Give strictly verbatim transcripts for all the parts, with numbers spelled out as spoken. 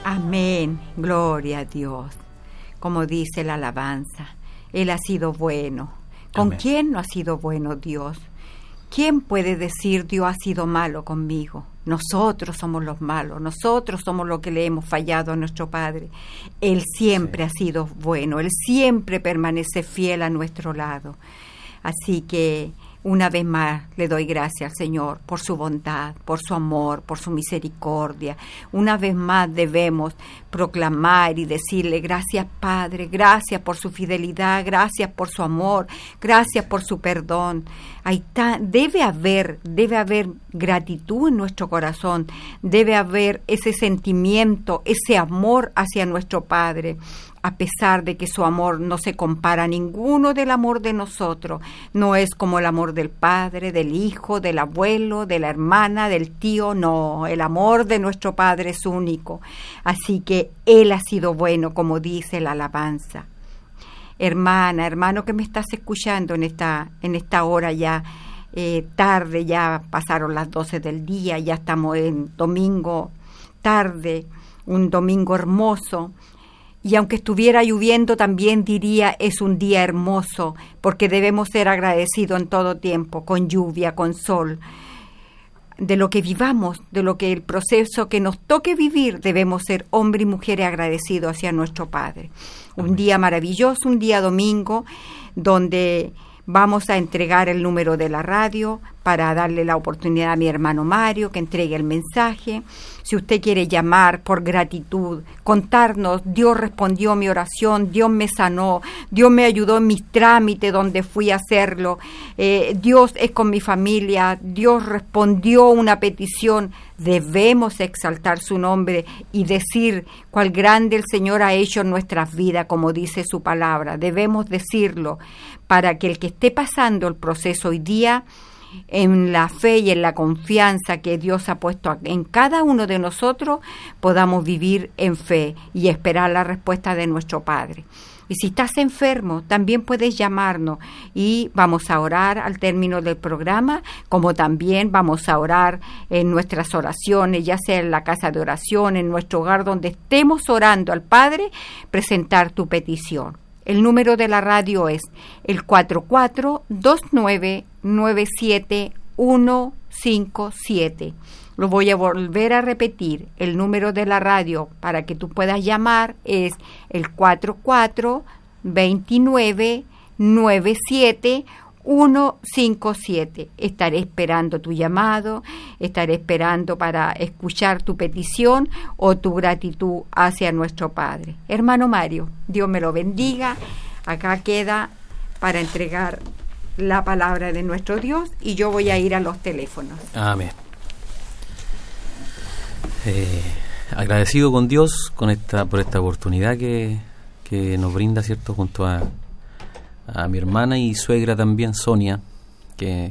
Amén, gloria a Dios. Como dice la alabanza, Él ha sido bueno. ¿Con Amén. ¿Quién no ha sido bueno Dios? ¿Quién puede decir Dios ha sido malo conmigo? Nosotros somos los malos, nosotros somos los que le hemos fallado a nuestro Padre. Él siempre sí. ha sido bueno, Él siempre permanece fiel a nuestro lado. Así que una vez más le doy gracias al Señor por su bondad, por su amor, por su misericordia. Una vez más debemos proclamar y decirle gracias Padre, gracias por su fidelidad, gracias por su amor, gracias por su perdón. Hay ta- debe haber, debe haber gratitud en nuestro corazón, debe haber ese sentimiento, ese amor hacia nuestro Padre. A pesar de que su amor no se compara a ninguno del amor de nosotros, no es como el amor del padre, del hijo, del abuelo, de la hermana, del tío, no, el amor de nuestro Padre es único. Así que Él ha sido bueno, como dice la alabanza. Hermana, hermano que me estás escuchando en esta, en esta hora ya eh, tarde, ya pasaron las doce del día, ya estamos en domingo tarde, un domingo hermoso. Y aunque estuviera lloviendo, también diría es un día hermoso, porque debemos ser agradecidos en todo tiempo, con lluvia, con sol. De lo que vivamos, de lo que el proceso que nos toque vivir, debemos ser hombres y mujeres agradecidos hacia nuestro Padre. Un Amén. Día maravilloso, un día domingo, donde vamos a entregar el número de la radio para darle la oportunidad a mi hermano Mario que entregue el mensaje. Si usted quiere llamar por gratitud, contarnos, Dios respondió mi oración, Dios me sanó, Dios me ayudó en mis trámites donde fui a hacerlo, eh, Dios es con mi familia, Dios respondió una petición, debemos exaltar su nombre y decir cuál grande el Señor ha hecho en nuestras vidas, como dice su palabra. Debemos decirlo para que el que esté pasando el proceso hoy día, en la fe y en la confianza que Dios ha puesto en cada uno de nosotros, podamos vivir en fe y esperar la respuesta de nuestro Padre. Y si estás enfermo, también puedes llamarnos y vamos a orar al término del programa, como también vamos a orar en nuestras oraciones, ya sea en la casa de oración, en nuestro hogar, donde estemos orando al Padre, presentar tu petición. El número de la radio es el cuatro cuatro dos nueve nueve siete uno cinco siete. Lo voy a volver a repetir. El número de la radio para que tú puedas llamar es el cuatro cuatro dos nueve nueve siete uno cinco siete. Estaré esperando tu llamado, estaré esperando para escuchar tu petición o tu gratitud hacia nuestro Padre. Hermano Mario, Dios me lo bendiga. Acá queda para entregar la palabra de nuestro Dios y yo voy a ir a los teléfonos. Amén. Eh, agradecido con Dios con esta por esta oportunidad que, que nos brinda, ¿cierto?, junto a a mi hermana y suegra también, Sonia, que,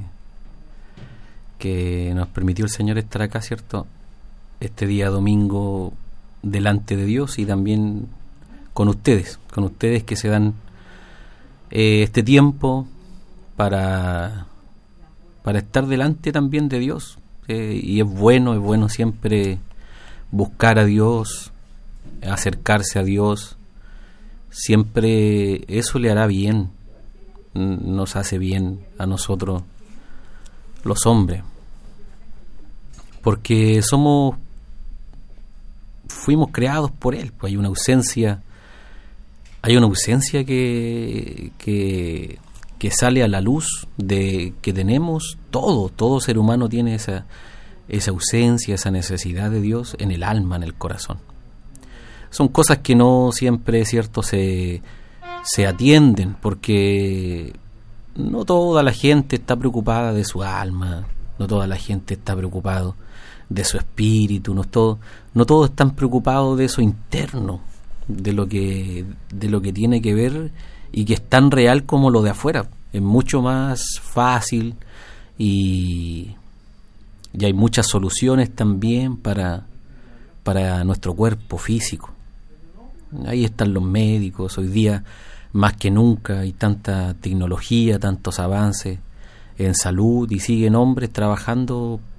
que nos permitió el Señor estar acá, ¿cierto?, este día domingo delante de Dios y también con ustedes, con ustedes que se dan eh, este tiempo para, para estar delante también de Dios. Eh, y es bueno, es bueno siempre buscar a Dios, acercarse a Dios. Siempre eso le hará bien, nos hace bien a nosotros los hombres, porque somos fuimos creados por Él. Pues hay una ausencia hay una ausencia que que que sale a la luz de que tenemos todo todo ser humano tiene esa esa ausencia, esa necesidad de Dios en el alma, en el corazón. Son cosas que no siempre, cierto, se se atienden, porque no toda la gente está preocupada de su alma, no toda la gente está preocupada de su espíritu, no todo, no todos están preocupados de eso interno, de lo que de lo que tiene que ver y que es tan real como lo de afuera. Es mucho más fácil y, y hay muchas soluciones también para para nuestro cuerpo físico. Ahí están los médicos, hoy día más que nunca hay tanta tecnología, tantos avances en salud y siguen hombres trabajando